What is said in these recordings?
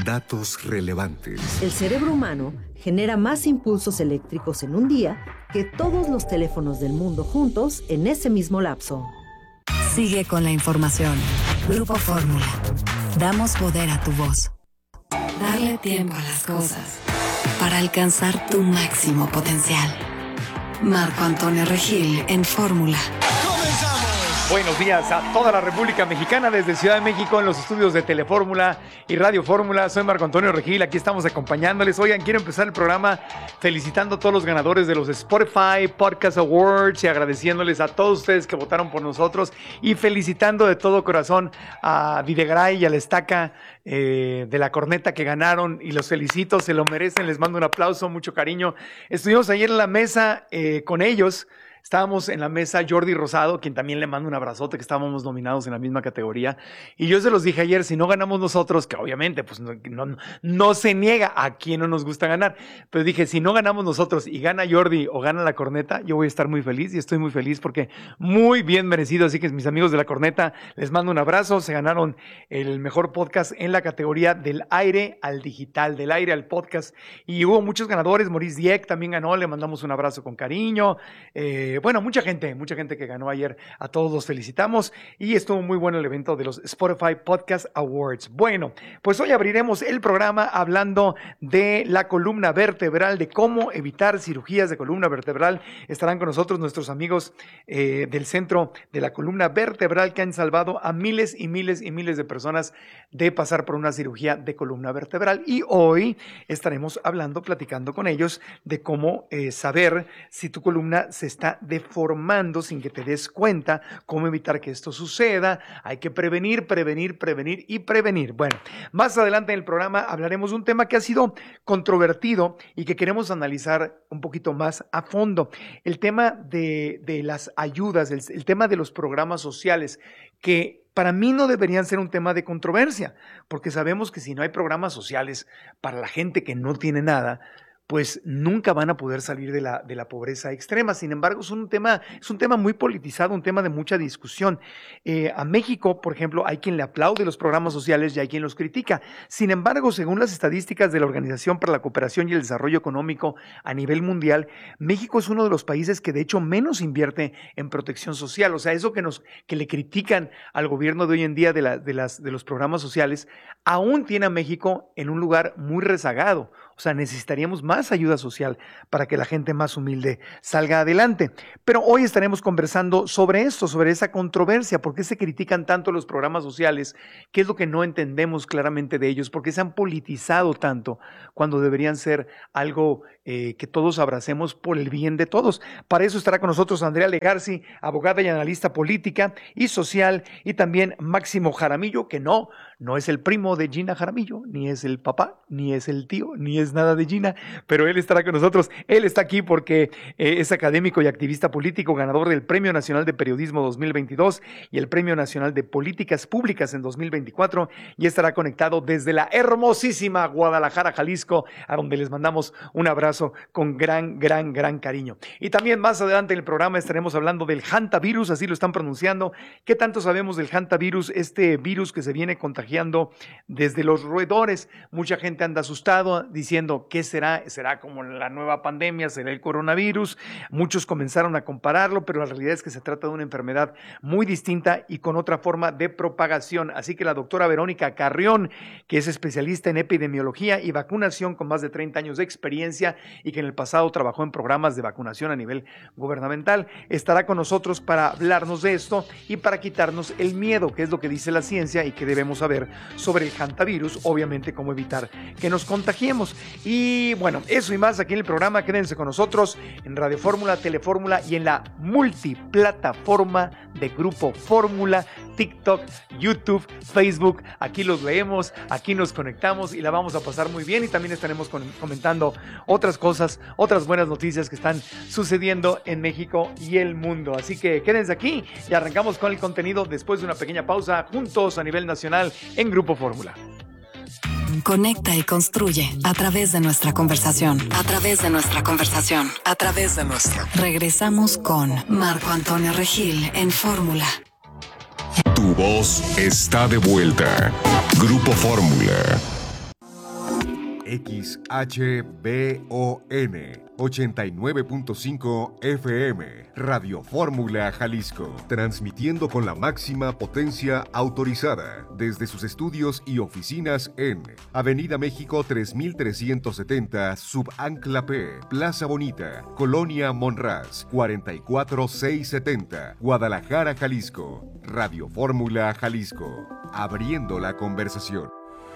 Datos relevantes. El cerebro humano genera más impulsos eléctricos en un día que todos los teléfonos del mundo juntos en ese mismo lapso. Sigue con la información. Grupo Fórmula. Damos poder a tu voz. Darle tiempo a las cosas para alcanzar tu máximo potencial. Marco Antonio Regil en Fórmula. Buenos días a toda la República Mexicana desde Ciudad de México en los estudios de Telefórmula y Radio Fórmula. Soy Marco Antonio Regil, aquí estamos acompañándoles. Oigan, quiero empezar el programa felicitando a todos los ganadores de los Spotify Podcast Awards y agradeciéndoles a todos ustedes que votaron por nosotros y felicitando de todo corazón a Videgaray y a la Estaca de la corneta que ganaron y los felicito, se lo merecen, les mando un aplauso, mucho cariño. Estuvimos ayer en la mesa con ellos. Estábamos en la mesa Jordi Rosado, quien también le mando un abrazote, que estábamos nominados en la misma categoría. Y yo se los dije ayer, si no ganamos nosotros, que obviamente pues no se niega a quien no nos gusta ganar, pero dije, si no ganamos nosotros y gana Jordi o gana la corneta, yo voy a estar muy feliz y estoy muy feliz porque muy bien merecido. Así que mis amigos de la corneta, les mando un abrazo. Se ganaron el mejor podcast en la categoría del aire al digital, del aire al podcast. Y hubo muchos ganadores. Maurice Dieck también ganó, le mandamos un abrazo con cariño. Bueno, mucha gente que ganó ayer, a todos los felicitamos y estuvo muy bueno el evento de los Spotify Podcast Awards. Bueno, pues hoy abriremos el programa hablando de la columna vertebral, de cómo evitar cirugías de columna vertebral. Estarán con nosotros nuestros amigos del Centro de la Columna Vertebral que han salvado a miles y miles y miles de personas de pasar por una cirugía de columna vertebral y hoy estaremos platicando con ellos de cómo saber si tu columna se está deformando sin que te des cuenta, cómo evitar que esto suceda. Hay que prevenir y prevenir. Bueno, más adelante en el programa hablaremos de un tema que ha sido controvertido y que queremos analizar un poquito más a fondo. El tema de las ayudas, el tema de los programas sociales, que para mí no deberían ser un tema de controversia, porque sabemos que si no hay programas sociales para la gente que no tiene nada, pues nunca van a poder salir de la pobreza extrema. Sin embargo, es un tema muy politizado, un tema de mucha discusión. A México, por ejemplo, hay quien le aplaude los programas sociales y hay quien los critica. Sin embargo, según las estadísticas de la Organización para la Cooperación y el Desarrollo Económico a nivel mundial, México es uno de los países que de hecho menos invierte en protección social. O sea, eso que le critican al gobierno de hoy en día de los programas sociales, aún tiene a México en un lugar muy rezagado. O sea, necesitaríamos más ayuda social para que la gente más humilde salga adelante. Pero hoy estaremos conversando sobre esto, sobre esa controversia. ¿Por qué se critican tanto los programas sociales? ¿Qué es lo que no entendemos claramente de ellos? ¿Por qué se han politizado tanto cuando deberían ser algo que todos abracemos por el bien de todos? Para eso estará con nosotros Andrea Legarci, abogada y analista política y social, y también Máximo Jaramillo, que no es el primo de Gina Jaramillo, ni es el papá, ni es el tío, ni es nada de Gina, pero él estará con nosotros. Él está aquí porque es académico y activista político, ganador del Premio Nacional de Periodismo 2022 y el Premio Nacional de Políticas Públicas en 2024, y estará conectado desde la hermosísima Guadalajara, Jalisco, a donde les mandamos un abrazo con gran cariño. Y también más adelante en el programa estaremos hablando del hantavirus, así lo están pronunciando. ¿Qué tanto sabemos del hantavirus? Este virus que se viene contagiando desde los roedores. Mucha gente anda asustado diciendo, ¿qué será? ¿Será como la nueva pandemia? ¿Será el coronavirus? Muchos comenzaron a compararlo, pero la realidad es que se trata de una enfermedad muy distinta y con otra forma de propagación. Así que la doctora Verónica Carrión, que es especialista en epidemiología y vacunación con más de 30 años de experiencia y que en el pasado trabajó en programas de vacunación a nivel gubernamental, estará con nosotros para hablarnos de esto y para quitarnos el miedo, que es lo que dice la ciencia y que debemos saber sobre el hantavirus, obviamente cómo evitar que nos contagiemos. Y bueno, eso y más aquí en el programa. Quédense con nosotros en Radio Fórmula, Telefórmula y en la multiplataforma de Grupo Fórmula, TikTok, YouTube, Facebook. Aquí los leemos, aquí nos conectamos y la vamos a pasar muy bien, y también estaremos comentando otras cosas, otras buenas noticias que están sucediendo en México y el mundo. Así que quédense aquí y arrancamos con el contenido después de una pequeña pausa, juntos a nivel nacional en Grupo Fórmula. Conecta y construye a través de nuestra conversación. Regresamos con Marco Antonio Regil en Fórmula. Tu voz está de vuelta. Grupo Fórmula. XHBON 89.5 FM, Radio Fórmula Jalisco, transmitiendo con la máxima potencia autorizada desde sus estudios y oficinas en Avenida México 3370, Subancla P, Plaza Bonita, Colonia Monraz, 44670, Guadalajara, Jalisco. Radio Fórmula Jalisco, abriendo la conversación.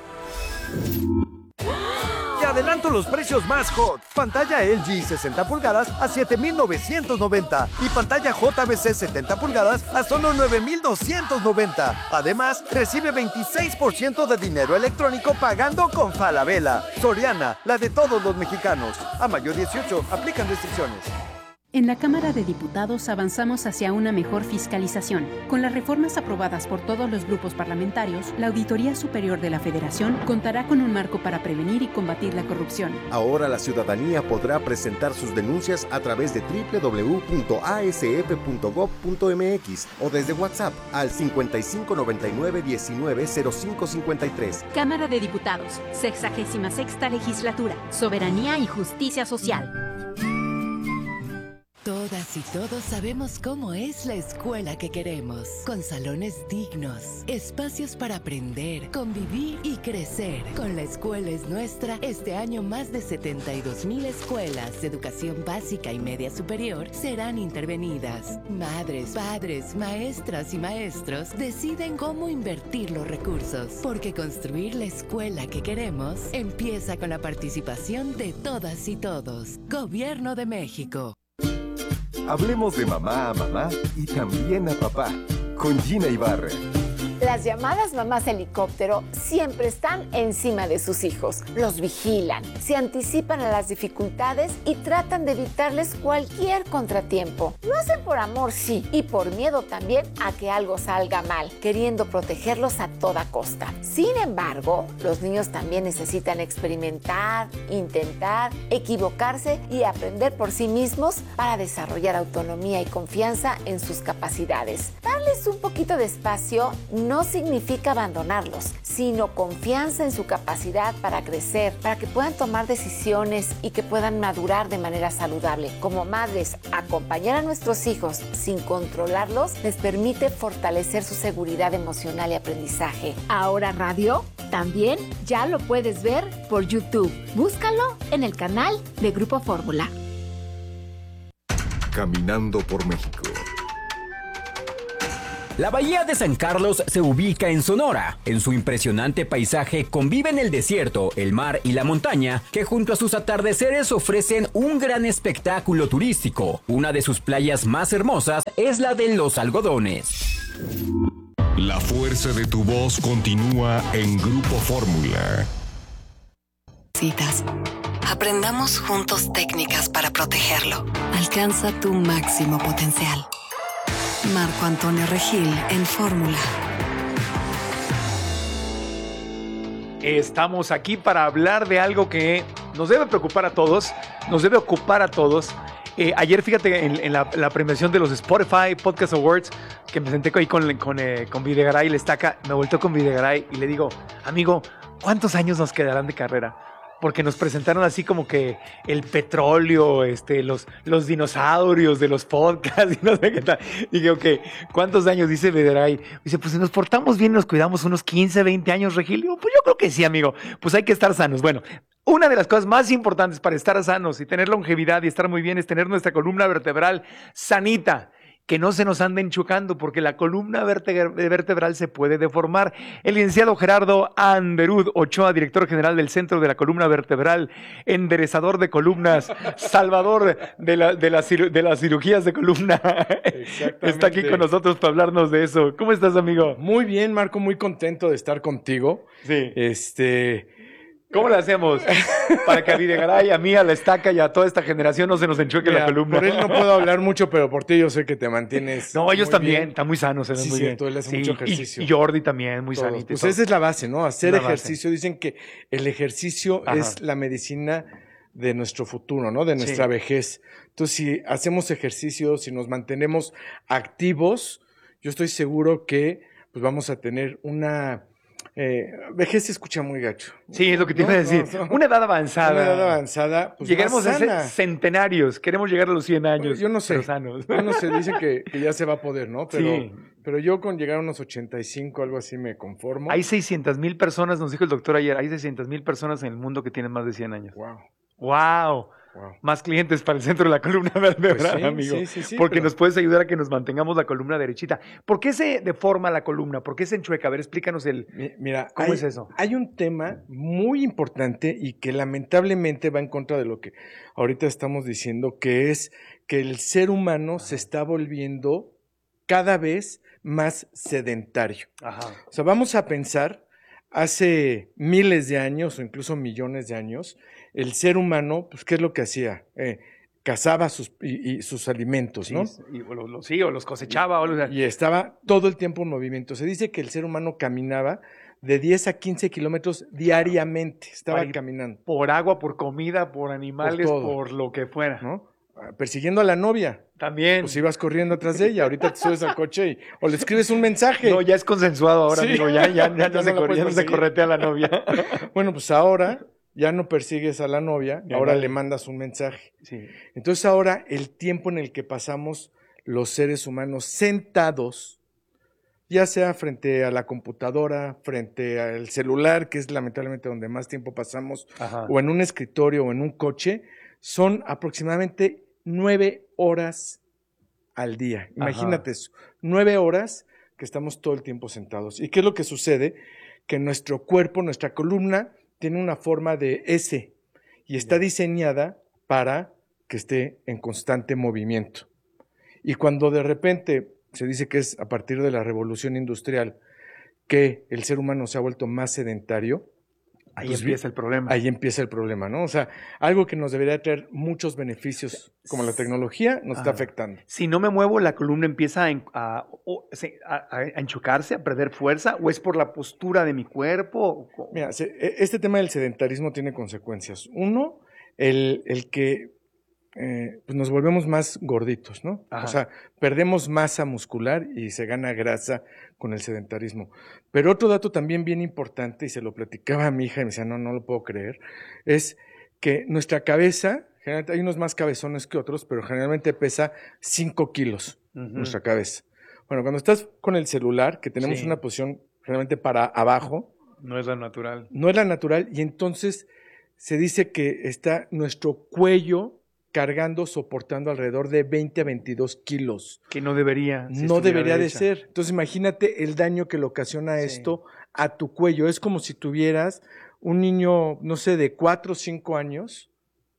Te adelanto los precios más hot. Pantalla LG 60 pulgadas a $7,990 y pantalla JBC 70 pulgadas a solo $9,290. Además, recibe 26% de dinero electrónico pagando con Falabella. Soriana, la de todos los mexicanos. A mayo 18, aplican restricciones. En la Cámara de Diputados avanzamos hacia una mejor fiscalización. Con las reformas aprobadas por todos los grupos parlamentarios, la Auditoría Superior de la Federación contará con un marco para prevenir y combatir la corrupción. Ahora la ciudadanía podrá presentar sus denuncias a través de www.asf.gov.mx o desde WhatsApp al 5599190553. Cámara de Diputados, 66ª Legislatura, Soberanía y Justicia Social. Todas y todos sabemos cómo es la escuela que queremos, con salones dignos, espacios para aprender, convivir y crecer. Con La Escuela es Nuestra, este año más de 72,000 escuelas de educación básica y media superior serán intervenidas. Madres, padres, maestras y maestros deciden cómo invertir los recursos, porque construir la escuela que queremos empieza con la participación de todas y todos. Gobierno de México. Hablemos de mamá a mamá y también a papá, con Gina Ibarra. Las llamadas mamás helicóptero siempre están encima de sus hijos, los vigilan, se anticipan a las dificultades y tratan de evitarles cualquier contratiempo. Lo hacen por amor, sí, y por miedo también a que algo salga mal, queriendo protegerlos a toda costa. Sin embargo, los niños también necesitan experimentar, intentar, equivocarse y aprender por sí mismos para desarrollar autonomía y confianza en sus capacidades. Darles un poquito de espacio no significa abandonarlos, sino confianza en su capacidad para crecer, para que puedan tomar decisiones y que puedan madurar de manera saludable. Como madres, acompañar a nuestros hijos sin controlarlos les permite fortalecer su seguridad emocional y aprendizaje. Ahora Radio también ya lo puedes ver por YouTube. Búscalo en el canal de Grupo Fórmula. Caminando por México. La Bahía de San Carlos se ubica en Sonora. En su impresionante paisaje conviven el desierto, el mar y la montaña, que junto a sus atardeceres ofrecen un gran espectáculo turístico. Una de sus playas más hermosas es la de Los Algodones. La fuerza de tu voz continúa en Grupo Fórmula. Aprendamos juntos técnicas para protegerlo. Alcanza tu máximo potencial. Marco Antonio Regil en Fórmula. Estamos aquí para hablar de algo que nos debe preocupar a todos, nos debe ocupar a todos. Ayer, fíjate, en la premiación de los Spotify Podcast Awards, que me senté ahí con Videgaray y Lestaca, me volteó con Videgaray y le digo, amigo, ¿cuántos años nos quedarán de carrera? Porque nos presentaron así como que el petróleo, los dinosaurios de los podcasts y no sé qué tal. Y dije, ok, ¿cuántos años? Dice Videgaray. Dice, pues si nos portamos bien y nos cuidamos unos 15, 20 años, Regil. Digo, pues yo creo que sí, amigo. Pues hay que estar sanos. Bueno, una de las cosas más importantes para estar sanos y tener longevidad y estar muy bien es tener nuestra columna vertebral sanita. Que no se nos anden chocando porque la columna vertebral se puede deformar. El licenciado Gerardo Anderud Ochoa, director general del Centro de la Columna Vertebral, enderezador de columnas, salvador de las cirugías de columna, está aquí con nosotros para hablarnos de eso. ¿Cómo estás, amigo? Muy bien, Marco, muy contento de estar contigo. Sí. ¿Cómo le hacemos para que a Videgaray, a mí, a la Estaca y a toda esta generación no se nos enchueque la columna? Por él no puedo hablar mucho, pero por ti yo sé que te mantienes. No, ellos también, bien. Están muy sanos, se ven muy bien. Él hace mucho ejercicio. Y Jordi también, muy sanito. Pues esa es la base, ¿no? Hacer ejercicio. Dicen que el ejercicio es la medicina de nuestro futuro, ¿no? De nuestra vejez. Entonces, si hacemos ejercicio, si nos mantenemos activos, yo estoy seguro que pues vamos a tener una Vejez se escucha muy gacho. Sí, es lo que te iba a decir. Una edad avanzada. Una edad avanzada, pues llegaremos más sana. a ser centenarios. Queremos llegar a los 100 años. Yo no sé. Sanos. Yo no sé, dicen que ya se va a poder, ¿no? Pero yo con llegar a unos 85, algo así, me conformo. Hay 600,000 personas, nos dijo el doctor ayer, hay 600,000 personas en el mundo que tienen más de 100 años. ¡Wow! Más clientes para el centro de la columna vertebral, pues amigo. Sí, porque nos puedes ayudar a que nos mantengamos la columna derechita. ¿Por qué se deforma la columna? ¿Por qué se enchueca? A ver, explícanos ¿cómo es eso? Hay un tema muy importante y que lamentablemente va en contra de lo que ahorita estamos diciendo, que es que el ser humano se está volviendo cada vez más sedentario. O sea, vamos a pensar, hace miles de años o incluso millones de años, el ser humano, pues, ¿qué es lo que hacía? Cazaba sus alimentos, ¿no? O los cosechaba. Y estaba todo el tiempo en movimiento. Se dice que el ser humano caminaba de 10 a 15 kilómetros diariamente. Estaba caminando. Por agua, por comida, por animales, por lo que fuera. ¿No? Persiguiendo a la novia. También. Pues ibas corriendo atrás de ella. Ahorita te subes al coche o le escribes un mensaje. No, ya es consensuado ahora, amigo. Ya no se corretea a la novia. Bueno, pues ahora ya no persigues a la novia, ahora le mandas un mensaje. Sí. Entonces ahora el tiempo en el que pasamos los seres humanos sentados, ya sea frente a la computadora, frente al celular, que es lamentablemente donde más tiempo pasamos, o en un escritorio o en un coche, son aproximadamente 9 horas al día. Imagínate eso, 9 horas que estamos todo el tiempo sentados. ¿Y qué es lo que sucede? Que nuestro cuerpo, nuestra columna, tiene una forma de S y está diseñada para que esté en constante movimiento. Y cuando de repente se dice que es a partir de la revolución industrial que el ser humano se ha vuelto más sedentario, ahí empieza el problema. Ahí empieza el problema, ¿no? O sea, algo que nos debería traer muchos beneficios, como la tecnología, nos está afectando. Si no me muevo, la columna empieza a enchucarse, a perder fuerza, ¿o es por la postura de mi cuerpo? Mira, este tema del sedentarismo tiene consecuencias. Uno, el que pues nos volvemos más gorditos, ¿no? O sea, perdemos masa muscular y se gana grasa con el sedentarismo. Pero otro dato también bien importante, y se lo platicaba a mi hija y me decía, no lo puedo creer, es que nuestra cabeza, generalmente hay unos más cabezones que otros, pero generalmente pesa 5 kilos nuestra cabeza. Bueno, cuando estás con el celular, que tenemos una posición realmente para abajo. No es la natural. No es la natural, y entonces se dice que está nuestro cuello cargando, soportando alrededor de 20 a 22 kilos. Que no debería. No debería de ser. Entonces imagínate el daño que le ocasiona esto a tu cuello. Es como si tuvieras un niño, no sé, de 4 o 5 años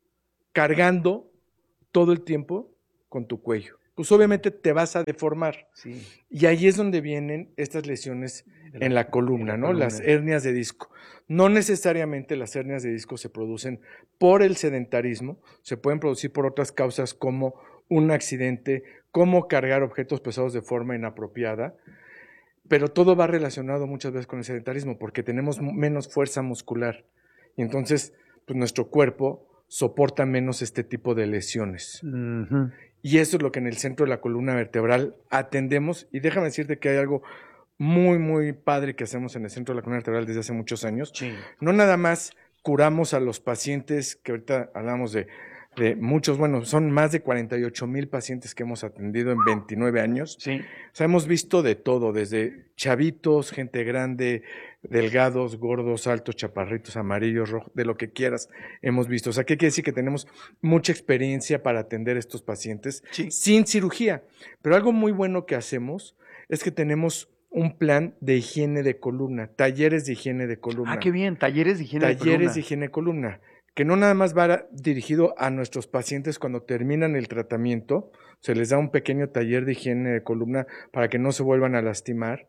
cargando todo el tiempo con tu cuello. Pues obviamente te vas a deformar. Sí. Y ahí es donde vienen estas lesiones en la columna, ¿no? Las hernias de disco. No necesariamente las hernias de disco se producen por el sedentarismo, se pueden producir por otras causas como un accidente, como cargar objetos pesados de forma inapropiada, pero todo va relacionado muchas veces con el sedentarismo porque tenemos menos fuerza muscular y entonces pues, nuestro cuerpo soporta menos este tipo de lesiones. Y eso es lo que en el centro de la columna vertebral atendemos. Y déjame decirte que hay algo muy, muy padre que hacemos en el centro de la columna vertebral desde hace muchos años. Sí. No nada más curamos a los pacientes, que ahorita hablamos de muchos, bueno, son más de 48,000 pacientes que hemos atendido en 29 años. Sí. O sea, hemos visto de todo, desde chavitos, gente grande, delgados, gordos, altos, chaparritos, amarillos, rojos, de lo que quieras hemos visto. O sea, ¿qué quiere decir? Que tenemos mucha experiencia para atender a estos pacientes sin cirugía. Pero algo muy bueno que hacemos es que tenemos un plan de higiene de columna, talleres de higiene de columna. Ah, qué bien, talleres de higiene de columna. Talleres de higiene de columna, que no nada más va dirigido a nuestros pacientes cuando terminan el tratamiento, se les da un pequeño taller de higiene de columna para que no se vuelvan a lastimar,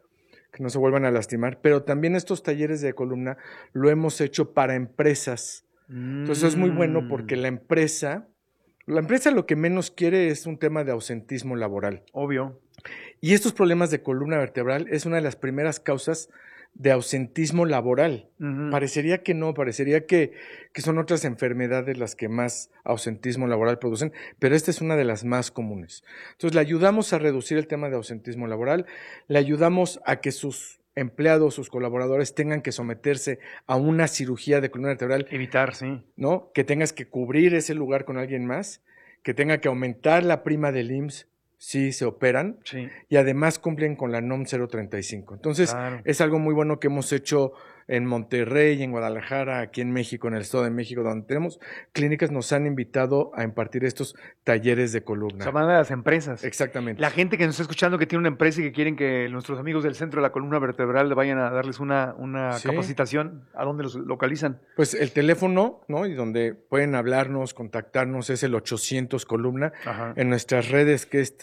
pero también estos talleres de columna lo hemos hecho para empresas. Entonces es muy bueno porque la empresa lo que menos quiere es un tema de ausentismo laboral. Obvio. Y estos problemas de columna vertebral es una de las primeras causas de ausentismo laboral. Parecería que no, parecería que son otras enfermedades las que más ausentismo laboral producen, pero esta es una de las más comunes. Entonces le ayudamos a reducir el tema de ausentismo laboral, le ayudamos a que sus empleados, sus colaboradores tengan que someterse a una cirugía de columna vertebral. Evitar, sí. ¿No? Que tengas que cubrir ese lugar con alguien más, que tenga que aumentar la prima del IMSS si se operan, sí. Y además cumplen con la NOM 035. Entonces, claro, es algo muy bueno que hemos hecho en Monterrey, en Guadalajara, aquí en México, en el Estado de México, donde tenemos clínicas, nos han invitado a impartir estos talleres de columna. Se van a las empresas. Exactamente. La gente que nos está escuchando que tiene una empresa y que quieren que nuestros amigos del Centro de la Columna Vertebral le vayan a darles una Sí. capacitación, ¿a dónde los localizan? Pues el teléfono, ¿no? Y donde pueden hablarnos, contactarnos, es el 800 columna. Ajá. En nuestras redes, que es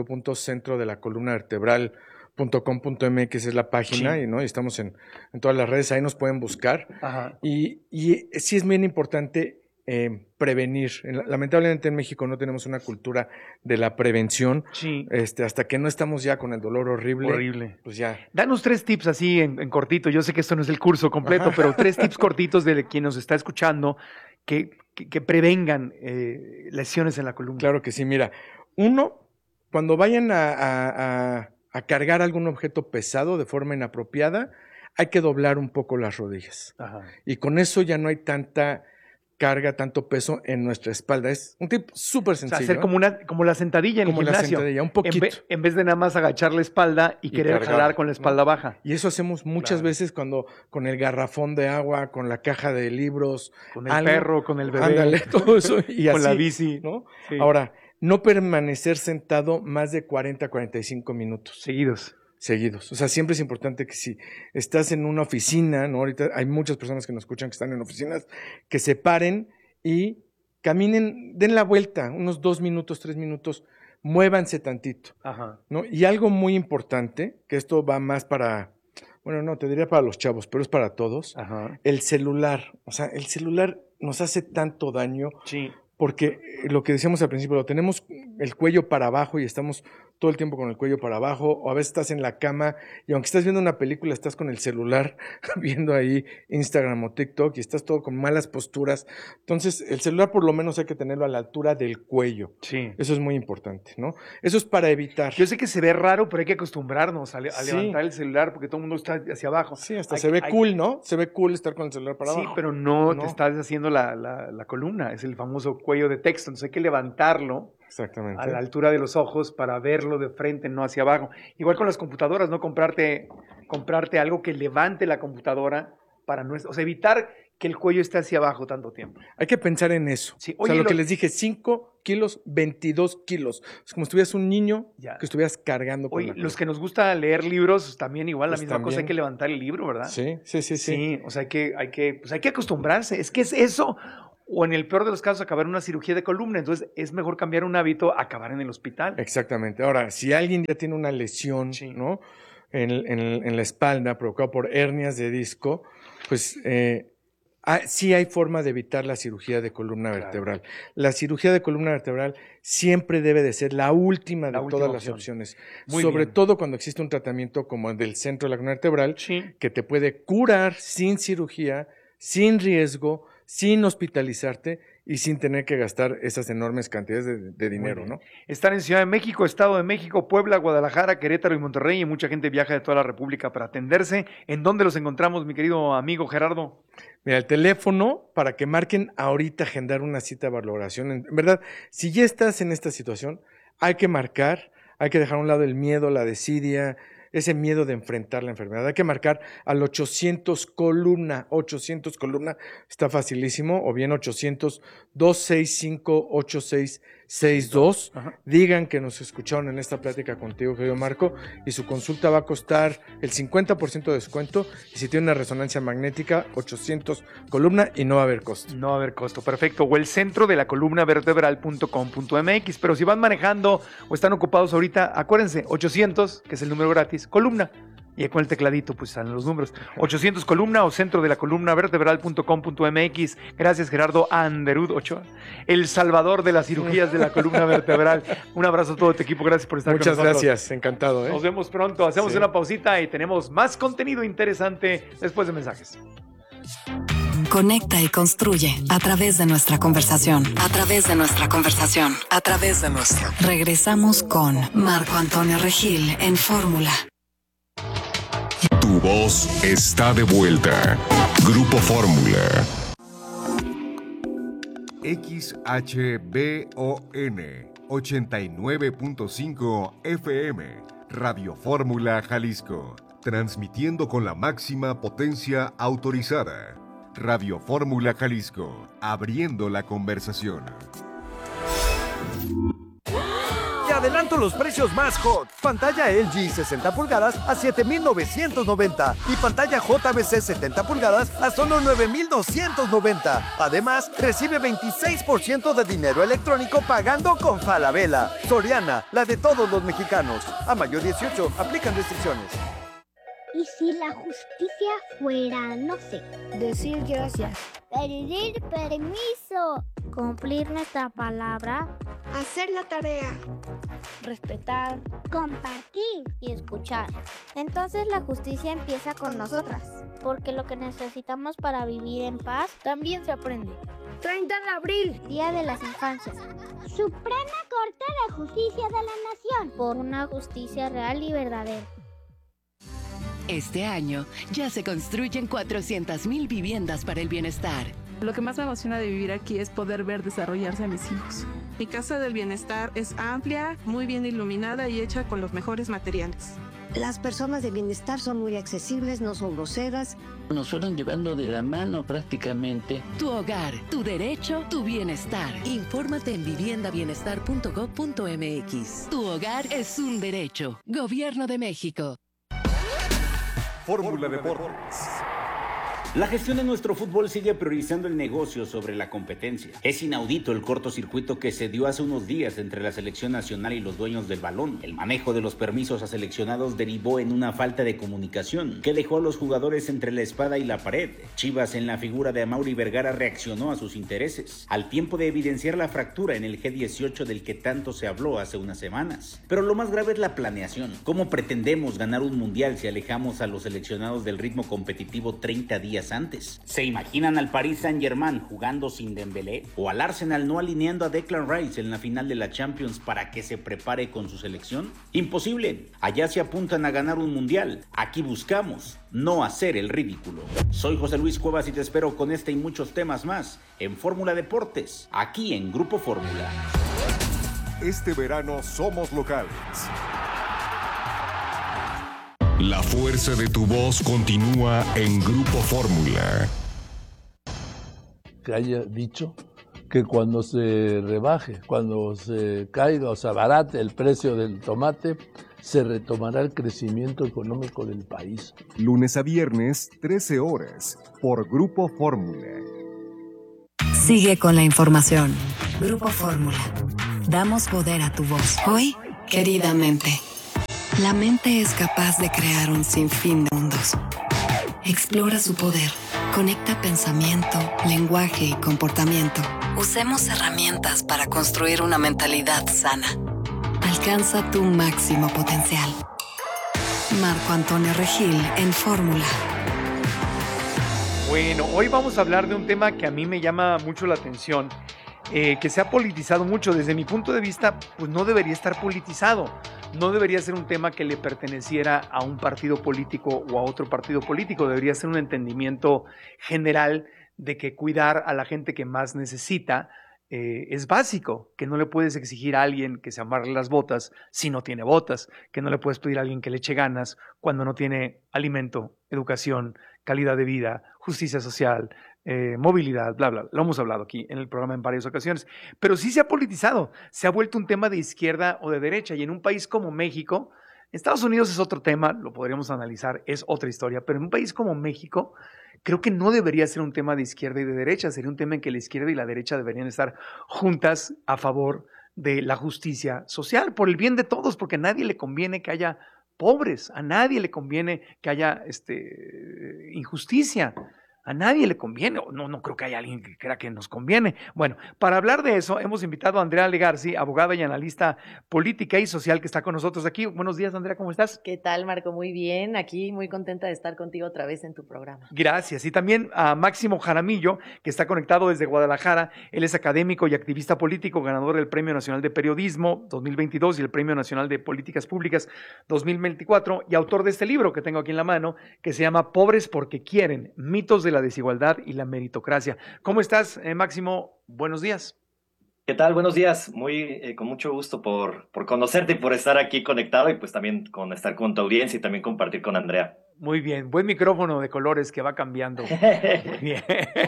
www.centrodelacolumnavertebral.com.mx es la página, Sí. y estamos en todas las redes, ahí nos pueden buscar. Ajá. Y sí es bien importante prevenir. Lamentablemente en México no tenemos una cultura de la prevención. Sí. Hasta que no estamos ya con el dolor horrible. Pues ya. Danos 3 tips así en cortito. Yo sé que esto no es el curso completo, Ajá. pero 3 tips cortitos de quien nos está escuchando que prevengan lesiones en la columna. Claro que sí. Mira, uno, cuando vayan a cargar algún objeto pesado de forma inapropiada, hay que doblar un poco las rodillas. Ajá. Y con eso ya no hay tanta carga, tanto peso en nuestra espalda. Es un tip súper O sea, sencillo. hacer como la sentadilla en Como el la gimnasio. sentadilla, un poquito. En vez de nada más agachar la espalda y querer cargar, jalar con la espalda ¿no? baja. Y eso hacemos muchas Claro. veces cuando con el garrafón de agua, con la caja de libros. Con el perro, con el bebé. Ándale, todo eso. Y Con así, la bici. ¿no? Sí. Ahora, no permanecer sentado más de 40 a 45 minutos. Seguidos. O sea, siempre es importante que si estás en una oficina, ¿no? Ahorita hay muchas personas que nos escuchan que están en oficinas, que se paren y caminen, den la vuelta, unos 2 minutos, 3 minutos, muévanse tantito, Ajá. ¿no? Y algo muy importante, que esto va más para, bueno, no, te diría para los chavos, pero es para todos, Ajá. el celular. O sea, el celular nos hace tanto daño. Sí. Porque lo que decíamos al principio, lo tenemos el cuello para abajo y estamos todo el tiempo con el cuello para abajo, o a veces estás en la cama y aunque estás viendo una película, estás con el celular viendo ahí Instagram o TikTok y estás todo con malas posturas. Entonces, el celular por lo menos hay que tenerlo a la altura del cuello. Sí. Eso es muy importante, ¿no? Eso es para evitar. Yo sé que se ve raro, pero hay que acostumbrarnos a Sí. levantar el celular porque todo el mundo está hacia abajo. Sí, hasta se ve cool, ¿no? Se ve cool estar con el celular para Sí, abajo. pero no te estás haciendo la columna, es el famoso cuello de texto, entonces hay que levantarlo Exactamente. a la altura de los ojos para verlo de frente, no hacia abajo. Igual con las computadoras, ¿no? Comprarte algo que levante la computadora para no, o sea, evitar que el cuello esté hacia abajo tanto tiempo. Hay que pensar en eso. Sí. O sea, lo que les dije, 5 kilos, 22 kilos. Es como si estuvieras un niño que estuvieras cargando con Oye, los que nos gusta leer libros, también igual Pues la misma cosa, también. hay que levantar el libro, ¿verdad? Sí. Sí, o sea, hay que acostumbrarse. Es que es eso, o en el peor de los casos, acabar en una cirugía de columna. Entonces, es mejor cambiar un hábito a acabar en el hospital. Exactamente. Ahora, si alguien ya tiene una lesión, ¿no? En la espalda provocada por hernias de disco, pues sí hay forma de evitar la cirugía de columna vertebral. La cirugía de columna vertebral siempre debe de ser la última de todas las opciones. Sobre todo cuando existe un tratamiento como el del centro de la columna vertebral, que te puede curar sin cirugía, sin riesgo, sin hospitalizarte y sin tener que gastar esas enormes cantidades de dinero, ¿no? Están en Ciudad de México, Estado de México, Puebla, Guadalajara, Querétaro y Monterrey, y mucha gente viaja de toda la República para atenderse. ¿En dónde los encontramos, mi querido amigo Gerardo? Mira, el teléfono para que marquen ahorita, agendar una cita de valoración. En verdad, si ya estás en esta situación, hay que marcar, hay que dejar a un lado el miedo, la desidia, ese miedo de enfrentar la enfermedad. Hay que marcar al 800 columna, está facilísimo, o bien 800-265-8662. Digan que nos escucharon en esta plática contigo, querido Marco, y su consulta va a costar el 50% de descuento, y si tiene una resonancia magnética, 800 columna y no va a haber costo. No va a haber costo, perfecto. O el centro de la columna vertebral.com.mx, pero si van manejando o están ocupados ahorita, acuérdense, 800, que es el número gratis, columna. Y con el tecladito, pues salen los números. 800 columna o centro de la columna vertebral.com.mx. Gracias, Gerardo Anderud Ochoa, el salvador de las cirugías de la columna vertebral. Un abrazo a todo tu equipo. Gracias por estar con nosotros. Muchas gracias, encantado. Nos vemos pronto. Hacemos una pausita y tenemos más contenido interesante después de mensajes. Conecta y construye a través de nuestra conversación. Regresamos con Marco Antonio Regil en Fórmula. Tu tu voz está de vuelta. Grupo Fórmula. XHBON 89.5 FM, Radio Fórmula Jalisco, transmitiendo con la máxima potencia autorizada. Radio Fórmula Jalisco, abriendo la conversación. Te adelanto los precios más hot. Pantalla LG 60 pulgadas a 7,990 y pantalla JBC 70 pulgadas a solo 9,290. Además, recibe 26% de dinero electrónico pagando con Falabella. Soriana, la de todos los mexicanos. A mayo 18, aplican restricciones. ¿Y si la justicia fuera, no sé, decir gracias, pedir permiso, cumplir nuestra palabra, hacer la tarea, respetar, compartir y escuchar? Entonces la justicia empieza con nosotras, porque lo que necesitamos para vivir en paz también se aprende. 30 de abril, Día de las Infancias. Suprema Corte de Justicia de la Nación. Por una justicia real y verdadera. Este año ya se construyen 400,000 viviendas para el bienestar. Lo que más me emociona de vivir aquí es poder ver desarrollarse a mis hijos. Mi casa del bienestar es amplia, muy bien iluminada y hecha con los mejores materiales. Las personas de bienestar son muy accesibles, no son groseras. Nos fueron llevando de la mano prácticamente. Tu hogar, tu derecho, tu bienestar. Infórmate en viviendabienestar.gov.mx. Tu hogar es un derecho. Gobierno de México. Fórmula Deportes. La gestión de nuestro fútbol sigue priorizando el negocio sobre la competencia. Es inaudito el cortocircuito que se dio hace unos días entre la selección nacional y los dueños del balón. El manejo de los permisos a seleccionados derivó en una falta de comunicación que dejó a los jugadores entre la espada y la pared. Chivas, en la figura de Amaury Vergara, reaccionó a sus intereses, al tiempo de evidenciar la fractura en el G18 del que tanto se habló hace unas semanas. Pero lo más grave es la planeación. ¿Cómo pretendemos ganar un mundial si alejamos a los seleccionados del ritmo competitivo 30 días antes? ¿Se imaginan al Paris Saint-Germain jugando sin Dembélé? ¿O al Arsenal no alineando a Declan Rice en la final de la Champions para que se prepare con su selección? Imposible. Allá se apuntan a ganar un mundial. Aquí buscamos no hacer el ridículo. Soy José Luis Cuevas y te espero con este y muchos temas más en Fórmula Deportes, aquí en Grupo Fórmula. Este verano somos locales. La fuerza de tu voz continúa en Grupo Fórmula. Que haya dicho que cuando se rebaje, cuando se caiga o se abarate el precio del tomate, se retomará el crecimiento económico del país. Lunes a viernes, 13 horas, por Grupo Fórmula. Sigue con la información. Grupo Fórmula. Damos poder a tu voz. Hoy, queridamente. La mente es capaz de crear un sinfín de mundos. Explora su poder. Conecta pensamiento, lenguaje y comportamiento. Usemos herramientas para construir una mentalidad sana. Alcanza tu máximo potencial. Marco Antonio Regil en Fórmula. Bueno, hoy vamos a hablar de un tema que a mí me llama mucho la atención, que se ha politizado mucho. Desde mi punto de vista, pues no debería estar politizado. No debería ser un tema que le perteneciera a un partido político o a otro partido político. Debería ser un entendimiento general de que cuidar a la gente que más necesita es básico, que no le puedes exigir a alguien que se amarre las botas si no tiene botas, que no le puedes pedir a alguien que le eche ganas cuando no tiene alimento, educación, calidad de vida, justicia social, movilidad, bla, bla. Lo hemos hablado aquí en el programa en varias ocasiones, pero sí se ha politizado, se ha vuelto un tema de izquierda o de derecha, y en un país como México, Estados Unidos es otro tema, lo podríamos analizar, es otra historia, pero en un país como México, creo que no debería ser un tema de izquierda y de derecha, sería un tema en que la izquierda y la derecha deberían estar juntas a favor de la justicia social, por el bien de todos, porque a nadie le conviene que haya pobres, a nadie le conviene que haya injusticia. A nadie le conviene, no creo que haya alguien que crea que nos conviene. Bueno, para hablar de eso, hemos invitado a Andrea Legarzi, abogada y analista política y social, que está con nosotros aquí. Buenos días, Andrea, ¿cómo estás? ¿Qué tal, Marco? Muy bien, aquí muy contenta de estar contigo otra vez en tu programa. Gracias. Y también a Máximo Jaramillo, que está conectado desde Guadalajara. Él es académico y activista político, ganador del Premio Nacional de Periodismo 2022 y el Premio Nacional de Políticas Públicas 2024, y autor de este libro que tengo aquí en la mano, que se llama Pobres porque quieren, mitos de la desigualdad y la meritocracia. ¿Cómo estás, Máximo? Buenos días. ¿Qué tal? Buenos días. Muy con mucho gusto por conocerte y por estar aquí conectado, y pues también con estar con tu audiencia y también compartir con Andrea. Muy bien, buen micrófono de colores que va cambiando. Muy bien.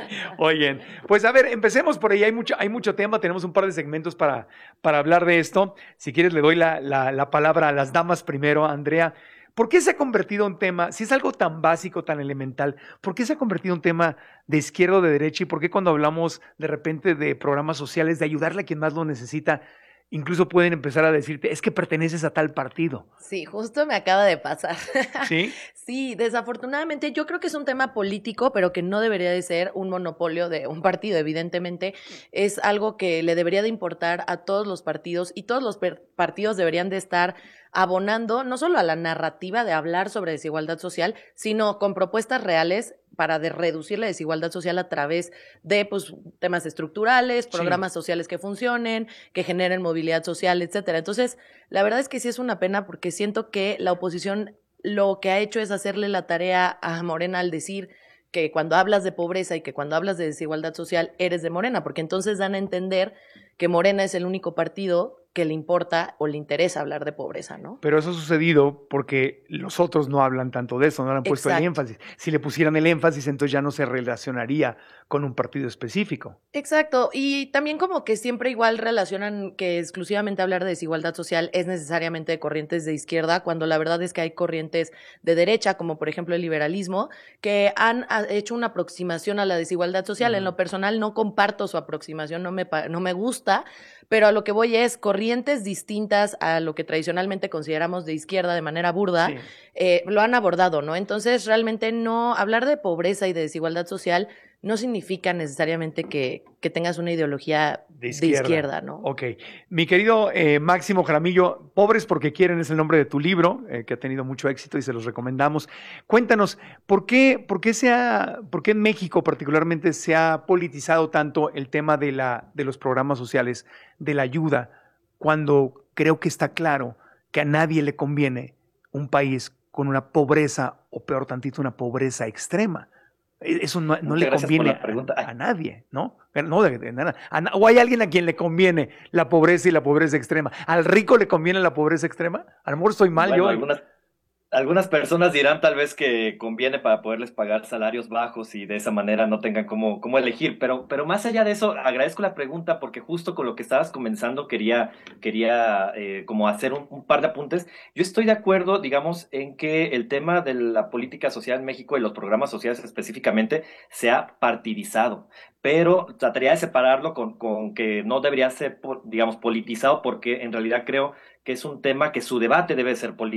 Oye, pues a ver, empecemos por ahí. Hay mucho tema, tenemos un par de segmentos para hablar de esto. Si quieres le doy la palabra a las damas primero. Andrea, ¿por qué se ha convertido en tema, si es algo tan básico, tan elemental, por qué se ha convertido en tema de izquierda o de derecha? ¿Y por qué cuando hablamos de repente de programas sociales, de ayudarle a quien más lo necesita, incluso pueden empezar a decirte, es que perteneces a tal partido? Sí, justo me acaba de pasar. ¿Sí? Sí, desafortunadamente yo creo que es un tema político, pero que no debería de ser un monopolio de un partido, evidentemente. Es algo que le debería de importar a todos los partidos, y todos los partidos deberían de estar abonando no solo a la narrativa de hablar sobre desigualdad social, sino con propuestas reales para reducir la desigualdad social a través de temas estructurales, programas sociales que funcionen, que generen movilidad social, etcétera. Entonces, la verdad es que sí es una pena, porque siento que la oposición lo que ha hecho es hacerle la tarea a Morena al decir que cuando hablas de pobreza y que cuando hablas de desigualdad social eres de Morena, porque entonces dan a entender que Morena es el único partido que le importa o le interesa hablar de pobreza, ¿no? Pero eso ha sucedido porque los otros no hablan tanto de eso, no le han puesto el énfasis. Si le pusieran el énfasis, entonces ya no se relacionaría con un partido específico. Exacto, y también como que siempre igual relacionan que exclusivamente hablar de desigualdad social es necesariamente de corrientes de izquierda, cuando la verdad es que hay corrientes de derecha, como por ejemplo el liberalismo, que han hecho una aproximación a la desigualdad social. En lo personal no comparto su aproximación, no me gusta, pero a lo que voy es corrientes distintas a lo que tradicionalmente consideramos de izquierda de manera burda, lo han abordado, ¿no? Entonces realmente no, hablar de pobreza y de desigualdad social no significa necesariamente que tengas una ideología de izquierda, ¿no? Ok. Mi querido Máximo Jaramillo, Pobres porque quieren es el nombre de tu libro, que ha tenido mucho éxito y se los recomendamos. Cuéntanos, ¿por qué en México particularmente se ha politizado tanto el tema de los programas sociales, de la ayuda, cuando creo que está claro que a nadie le conviene un país con una pobreza, o peor tantito, una pobreza extrema? Eso no le conviene a nadie, ¿no? No de nada. ¿O hay alguien a quien le conviene la pobreza y la pobreza extrema? ¿Al rico le conviene la pobreza extrema? A lo mejor estoy mal, bueno, algunas personas dirán tal vez que conviene para poderles pagar salarios bajos y de esa manera no tengan cómo elegir, pero más allá de eso, agradezco la pregunta, porque justo con lo que estabas comenzando quería como hacer un par de apuntes. Yo estoy de acuerdo, digamos, en que el tema de la política social en México y los programas sociales específicamente se ha partidizado, pero trataría de separarlo con que no debería ser, digamos, politizado, porque en realidad creo que es un tema que su debate debe ser político.